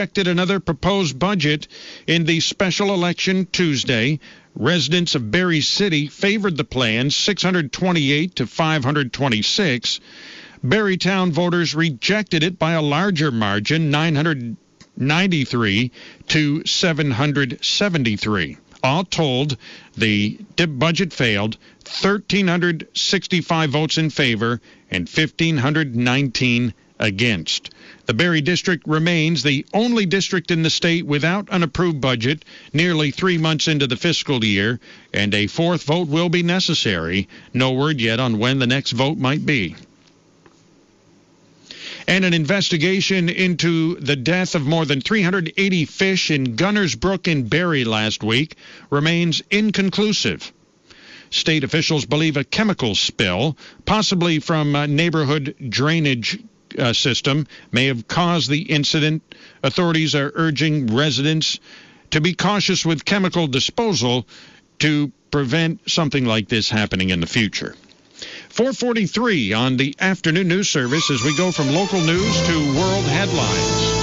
rejected another proposed budget in the special election Tuesday. Residents of Berry City favored the plan 628 to 526. Berrytown voters rejected it by a larger margin, 993 to 773. All told, the budget failed, 1,365 votes in favor and 1,519 against. The Berry District remains the only district in the state without an approved budget nearly 3 months into the fiscal year, and a fourth vote will be necessary. No word yet on when the next vote might be. And an investigation into the death of more than 380 fish in Gunners Brook in Berry last week remains inconclusive. State officials believe a chemical spill, possibly from a neighborhood drainage system, may have caused the incident. Authorities are urging residents to be cautious with chemical disposal to prevent something like this happening in the future. 4:43 on the afternoon news service as we go from local news to world headlines.